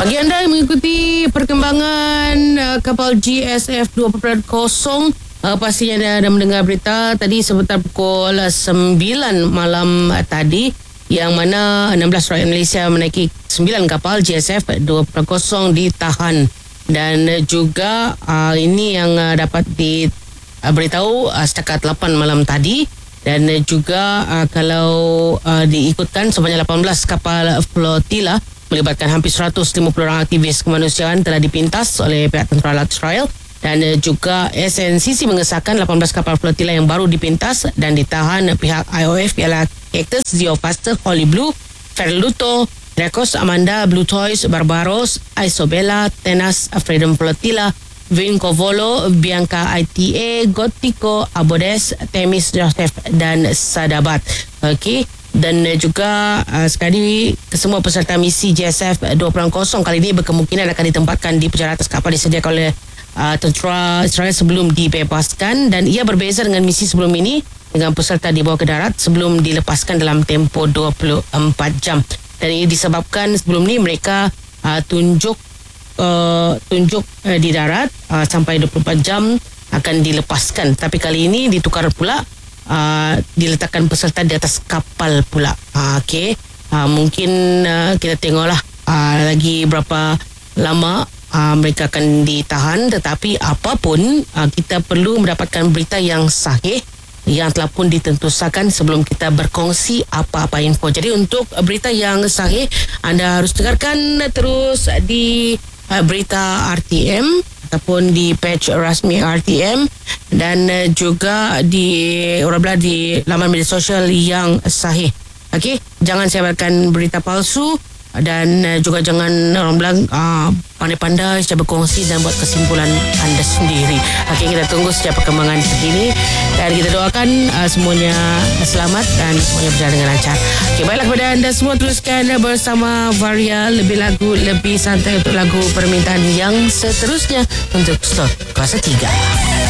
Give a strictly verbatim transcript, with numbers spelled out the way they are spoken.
Bagi anda yang mengikuti perkembangan uh, kapal G S F dua kosong, uh, pastinya anda dah mendengar berita tadi sebentar pukul sembilan malam uh, tadi, yang mana enam belas rakyat Malaysia menaiki sembilan kapal G S F dua kosong ditahan. Dan uh, juga uh, ini yang uh, dapat diberitahu uh, setakat lapan malam tadi. Dan uh, juga uh, kalau uh, diikutkan sebanyak lapan belas kapal flotila melibatkan hampir seratus lima puluh orang aktivis kemanusiaan telah dipintas oleh pihak tentera laut Israel. Dan uh, juga S N C C mengesahkan lapan belas kapal flotila yang baru dipintas dan ditahan pihak I O F ialah Cactus, Zeo Faster, Holy Blue, Ferluto, Recos Amanda, Blue Toys, Barbaros, Isobella, Tenas, Freedom Flotilla, Vincovolo, Bianca I T A, Gotico, Abodes, Temis Joseph dan Sadabat. Okey. Dan juga uh, sekali kesemua peserta misi G S F dua kosong kali ini berkemungkinan akan ditempatkan di penjara atas kapal disediakan oleh uh, tentera Israel sebelum dibebaskan. Dan ia berbeza dengan misi sebelum ini dengan peserta dibawa ke darat sebelum dilepaskan dalam tempoh dua puluh empat jam. Dan ini disebabkan sebelum ni mereka uh, tunjuk uh, tunjuk uh, di darat uh, sampai dua puluh empat jam akan dilepaskan. Tapi kali ini ditukar pula, uh, diletakkan peserta di atas kapal pula. Uh, Okey, uh, mungkin uh, kita tengoklah uh, lagi berapa lama uh, mereka akan ditahan. Tetapi apapun, uh, kita perlu mendapatkan berita yang sahih yang telah pun ditentusakan sebelum kita berkongsi apa-apa info. Jadi untuk berita yang sahih, anda harus dengarkan terus di uh, berita R T M ataupun di page rasmi R T M, dan uh, juga di orang belah di laman media sosial yang sahih. Okey, jangan sebarkan berita palsu, dan uh, juga jangan orang bilang uh, pandai-pandai sejak berkongsi dan buat kesimpulan anda sendiri. Okey, kita tunggu sejak perkembangan terkini dan kita doakan uh, semuanya selamat dan semuanya berjalan dengan lancar. Okey, baiklah kepada anda semua, teruskan bersama Varia, lebih lagu, lebih santai untuk lagu permintaan yang seterusnya untuk slot kuasa tiga.